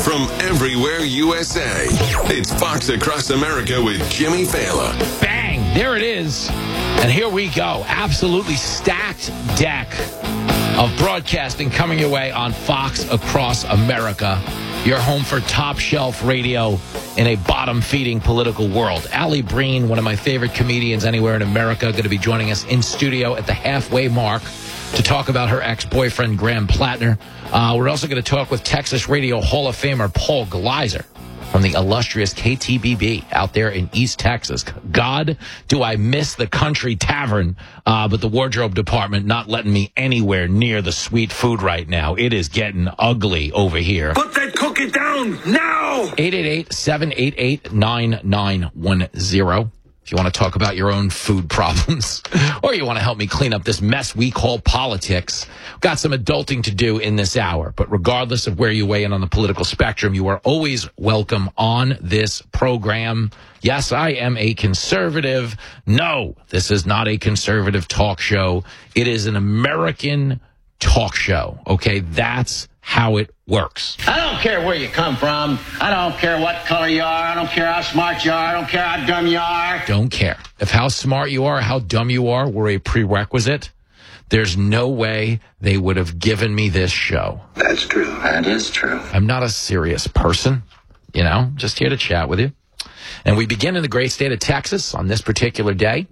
from everywhere USA. It's Fox Across America with Jimmy Fallon. Bang! There it is. And here we go. Absolutely stacked deck of broadcasting coming your way on Fox Across America. Your home for top shelf radio in a bottom-feeding political world. Allie Breen, one of my favorite comedians anywhere in America, going to be joining us in studio at the halfway mark to talk about her ex-boyfriend, Graham Plattner. We're also going to talk with Texas Radio Hall of Famer Paul Gleiser from the illustrious KTBB out there in East Texas. God, do I miss the country tavern, but the wardrobe department not letting me anywhere near the sweet food right now. It is getting ugly over here. Put that cookie down now! 888-788-9910. If you want to talk about your own food problems or you want to help me clean up this mess we call politics, we've got some adulting to do in this hour. But regardless of where you weigh in on the political spectrum, you are always welcome on this program. Yes, I am a conservative. No, this is not a conservative talk show. It is an American talk show. Okay, that's how it works. I don't care where you come from. I don't care what color you are. I don't care how smart you are. I don't care how dumb you are. Don't care. If how smart you are, how dumb you are were a prerequisite, there's no way they would have given me this show. That's true. That is true. I'm not a serious person, just here to chat with you. And we begin in the great state of Texas on this particular day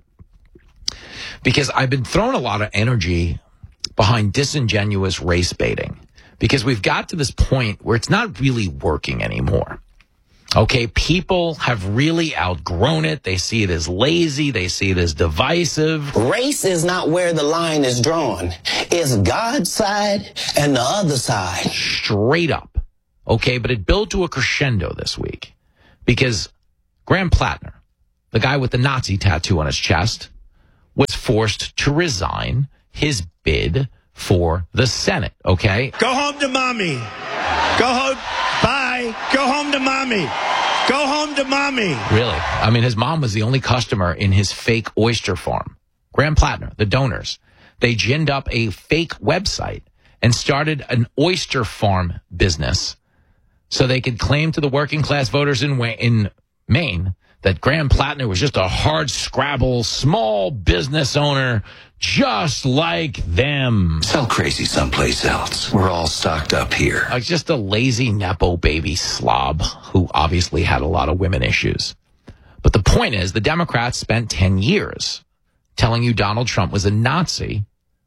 because I've been throwing a lot of energy behind disingenuous race baiting. Because we've got to this point where it's not really working anymore. Okay, people have really outgrown it. They see it as lazy. They see it as divisive. Race is not where the line is drawn. It's God's side and the other side. Straight up. Okay, but it built to a crescendo this week. Because Graham Plattner, the guy with the Nazi tattoo on his chest, was forced to resign his bid for the Senate, okay? Go home to mommy. Go home. Bye. Go home to mommy. Go home to mommy. Really? I mean, his mom was the only customer in his fake oyster farm. Graham Plattner, the donors, they ginned up a fake website and started an oyster farm business so they could claim to the working class voters in Maine that Graham Plattner was just a hard scrabble, small business owner just like them. Sell crazy someplace else. We're all stocked up here. Just a lazy Nepo baby slob who obviously had a lot of women issues. But the point is, the Democrats spent 10 years telling you Donald Trump was a Nazi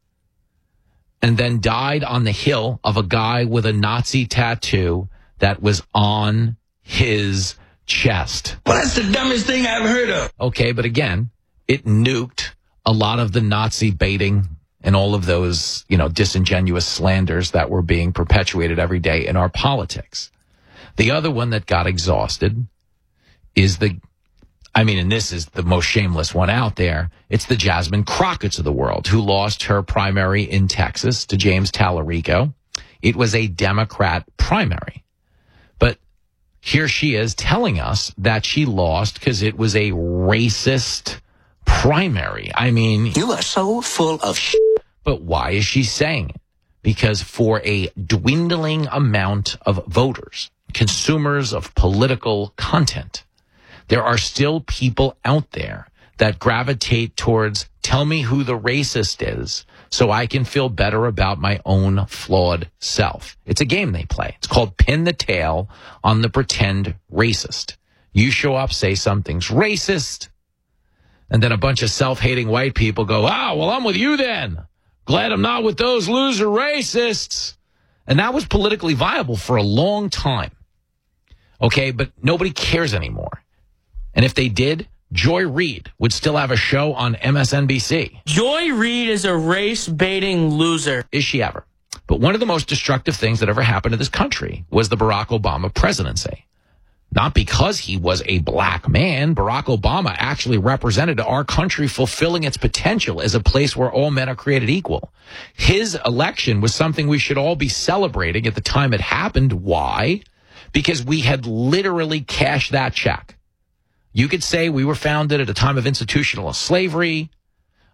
and then died on the hill of a guy with a Nazi tattoo that was on his chest. Well, that's the dumbest thing I've heard of. Okay, but again, it nuked a lot of the Nazi baiting and all of those, disingenuous slanders that were being perpetuated every day in our politics. The other one that got exhausted is and this is the most shameless one out there, it's the Jasmine Crockett's of the world who lost her primary in Texas to James Tallarico. It was a Democrat primary. But here she is telling us that she lost because it was a racist primary. I mean, You are so full of shit. But why is she saying it? Because for a dwindling amount of voters, consumers of political content, there are still people out there that gravitate towards tell me who the racist is so I can feel better about my own flawed self. It's a game they play. It's called Pin the Tail on the Pretend Racist. You show up, say something's racist, and then a bunch of self-hating white people go, well, I'm with you then. Glad I'm not with those loser racists. And that was politically viable for a long time. Okay, but nobody cares anymore. And if they did, Joy Reid would still have a show on MSNBC. Joy Reid is a race-baiting loser. Is she ever? But one of the most destructive things that ever happened to this country was the Barack Obama presidency. Not because he was a black man. Barack Obama actually represented our country fulfilling its potential as a place where all men are created equal. His election was something we should all be celebrating at the time it happened. Why? Because we had literally cashed that check. You could say we were founded at a time of institutional slavery.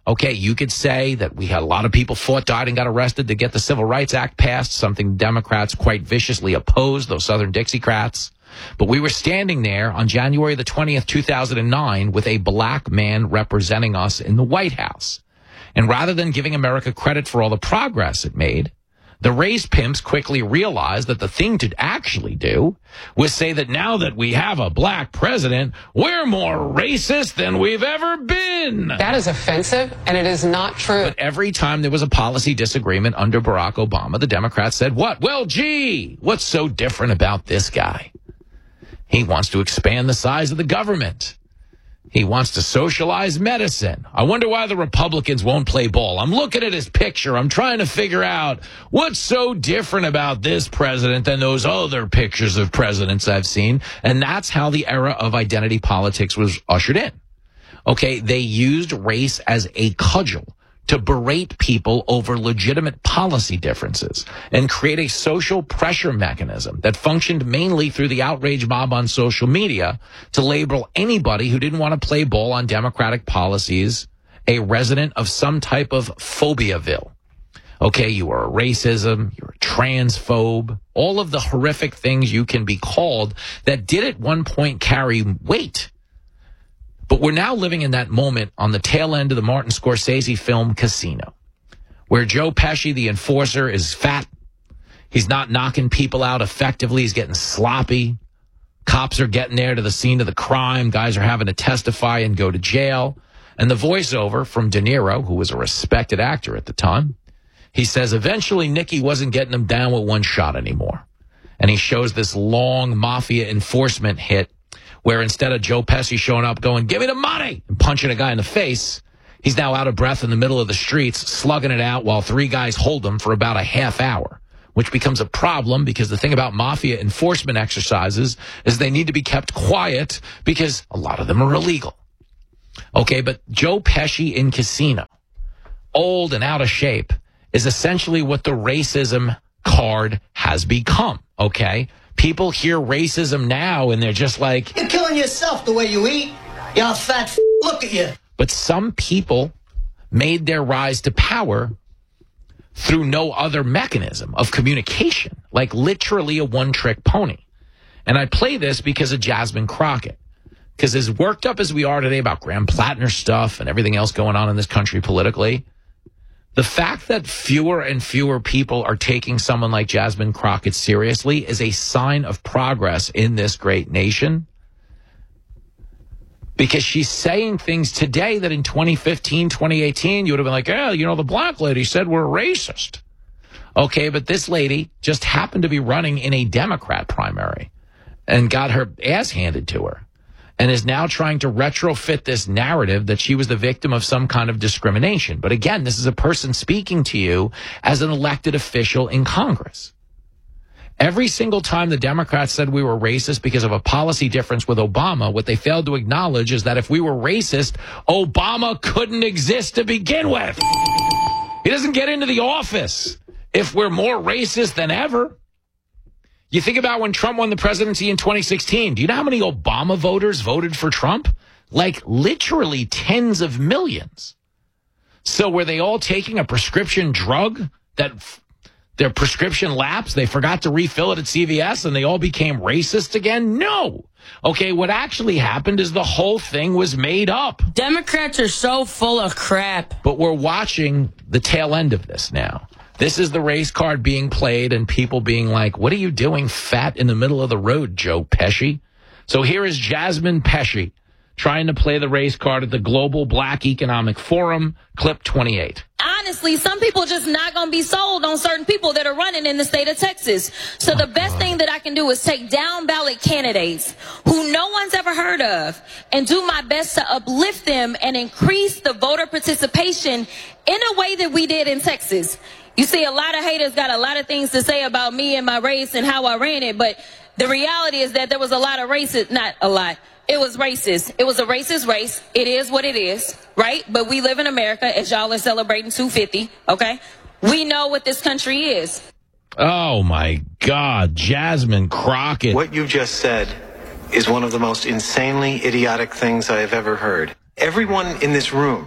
Okay, you could say that we had a lot of people fought, died, and got arrested to get the Civil Rights Act passed, something Democrats quite viciously opposed, those Southern Dixiecrats. But we were standing there on January the 20th, 2009, with a black man representing us in the White House. And rather than giving America credit for all the progress it made, the race pimps quickly realized that the thing to actually do was say that now that we have a black president, we're more racist than we've ever been. That is offensive, and it is not true. But every time there was a policy disagreement under Barack Obama, the Democrats said, what? Well, gee, what's so different about this guy? He wants to expand the size of the government. He wants to socialize medicine. I wonder why the Republicans won't play ball. I'm looking at his picture. I'm trying to figure out what's so different about this president than those other pictures of presidents I've seen. And that's how the era of identity politics was ushered in. Okay, they used race as a cudgel to berate people over legitimate policy differences and create a social pressure mechanism that functioned mainly through the outrage mob on social media to label anybody who didn't want to play ball on Democratic policies a resident of some type of phobiaville. Okay, you are a racism, you're a transphobe, all of the horrific things you can be called that did at one point carry weight. But we're now living in that moment on the tail end of the Martin Scorsese film Casino, where Joe Pesci, the enforcer, is fat. He's not knocking people out effectively. He's getting sloppy. Cops are getting there to the scene of the crime. Guys are having to testify and go to jail. And the voiceover from De Niro, who was a respected actor at the time, he says, eventually Nicky wasn't getting him down with one shot anymore. And he shows this long mafia enforcement hit where instead of Joe Pesci showing up going, give me the money, and punching a guy in the face, he's now out of breath in the middle of the streets, slugging it out while three guys hold him for about a half hour, which becomes a problem because the thing about mafia enforcement exercises is they need to be kept quiet because a lot of them are illegal. Okay, but Joe Pesci in Casino, old and out of shape, is essentially what the racism card has become, okay? People hear racism now and they're just like, You're killing yourself the way you eat. Y'all fat look at you. But some people made their rise to power through no other mechanism of communication, like literally a one-trick pony. And I play this because of Jasmine Crockett. Because as worked up as we are today about Graham Plattner stuff and everything else going on in this country politically, the fact that fewer and fewer people are taking someone like Jasmine Crockett seriously is a sign of progress in this great nation. Because she's saying things today that in 2015, 2018, you would have been like, yeah, you know, the black lady said we're racist. Okay, but this lady just happened to be running in a Democrat primary and got her ass handed to her, and is now trying to retrofit this narrative that she was the victim of some kind of discrimination. But again, this is a person speaking to you as an elected official in Congress. Every single time the Democrats said we were racist because of a policy difference with Obama, what they failed to acknowledge is that if we were racist, Obama couldn't exist to begin with. He doesn't get into the office if we're more racist than ever. You think about when Trump won the presidency in 2016. Do you know how many Obama voters voted for Trump? Like literally tens of millions. So were they all taking a prescription drug that their prescription lapsed? They forgot to refill it at CVS and they all became racist again? No. Okay, what actually happened is the whole thing was made up. Democrats are so full of crap. But we're watching the tail end of this now. This is the race card being played and people being like, what are you doing fat in the middle of the road, Joe Pesci? So here is Jasmine Pesci trying to play the race card at the Global Black Economic Forum, clip 28. Honestly, some people just not going to be sold on certain people that are running in the state of Texas. So the best thing that I can do is take down ballot candidates who no one's ever heard of and do my best to uplift them and increase the voter participation in a way that we did in Texas. You see, a lot of haters got a lot of things to say about me and my race and how I ran it, but the reality is that there was a lot of racist, not a lot. It was racist. It was a racist race. It is what it is, right? But we live in America, as y'all are celebrating 250, okay? We know what this country is. Oh, my God. Jasmine Crockett. What you just said is one of the most insanely idiotic things I have ever heard. Everyone in this room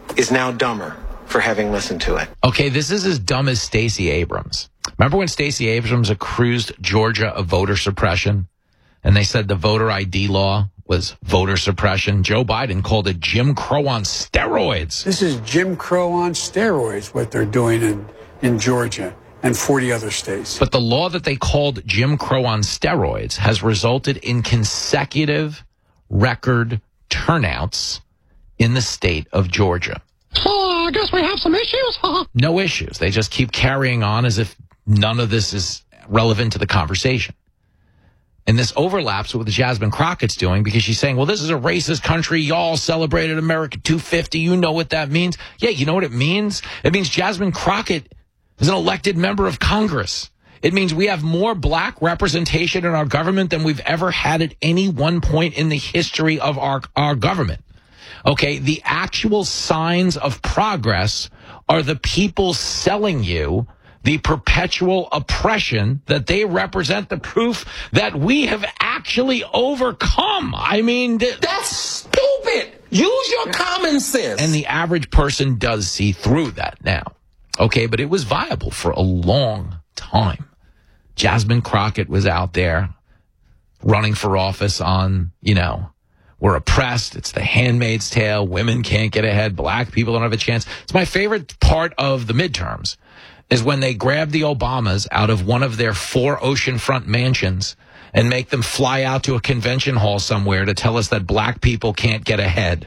is now dumber for having listened to it. Okay, this is as dumb as Stacey Abrams. Remember when Stacey Abrams accused Georgia of voter suppression? And they said the voter ID law was voter suppression. Joe Biden called it Jim Crow on steroids. This is Jim Crow on steroids, what they're doing in Georgia and 40 other states. But the law that they called Jim Crow on steroids has resulted in consecutive record turnouts in the state of Georgia. So I guess we have some issues, huh? No issues. They just keep carrying on as if none of this is relevant to the conversation. And this overlaps with what Jasmine Crockett's doing, because she's saying, well, this is a racist country. Y'all celebrated America 250. You know what that means? Yeah, you know what it means? It means Jasmine Crockett is an elected member of Congress. It means we have more black representation in our government than we've ever had at any one point in the history of our government. Okay, the actual signs of progress are the people selling you the perpetual oppression that they represent, the proof that we have actually overcome. I mean, that's stupid. Use your common sense. And the average person does see through that now. Okay, but it was viable for a long time. Jasmine Crockett was out there running for office on, we're oppressed. It's the Handmaid's Tale. Women can't get ahead. Black people don't have a chance. It's my favorite part of the midterms is when they grab the Obamas out of one of their 4 oceanfront mansions and make them fly out to a convention hall somewhere to tell us that black people can't get ahead.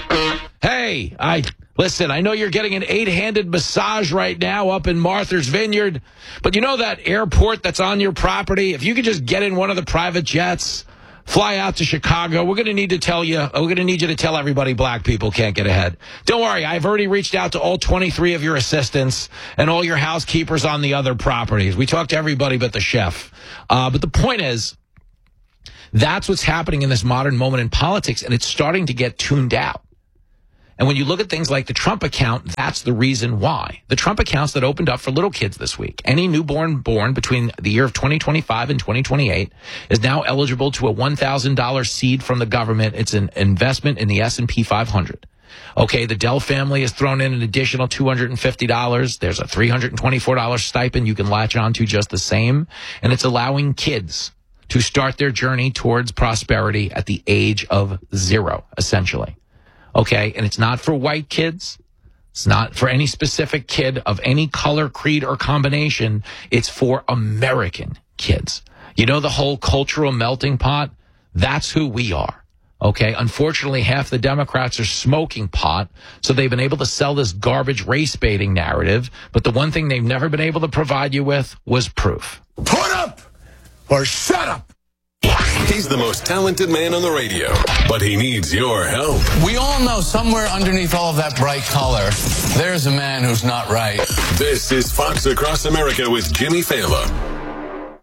Hey, listen, I know you're getting an 8-handed massage right now up in Martha's Vineyard, but you know that airport that's on your property? If you could just get in one of the private jets, fly out to Chicago, we're going to need you to tell everybody black people can't get ahead. Don't worry, I've already reached out to all 23 of your assistants and all your housekeepers on the other properties. We talked to everybody but the chef. But the point is, that's what's happening in this modern moment in politics, and it's starting to get tuned out. And when you look at things like the Trump account, that's the reason why. The Trump accounts that opened up for little kids this week. Any newborn born between the year of 2025 and 2028 is now eligible to a $1,000 seed from the government. It's an investment in the S&P 500. Okay, the Dell family has thrown in an additional $250. There's a $324 stipend you can latch on to just the same. And it's allowing kids to start their journey towards prosperity at the age of 0, essentially. Okay, and it's not for white kids. It's not for any specific kid of any color, creed, or combination. It's for American kids. You know the whole cultural melting pot? That's who we are. Okay, unfortunately, half the Democrats are smoking pot, so they've been able to sell this garbage race-baiting narrative, but the one thing they've never been able to provide you with was proof. Put up or shut up. He's the most talented man on the radio, but he needs your help. We all know somewhere underneath all of that bright color, there's a man who's not right. This is Fox Across America with Jimmy Fallon.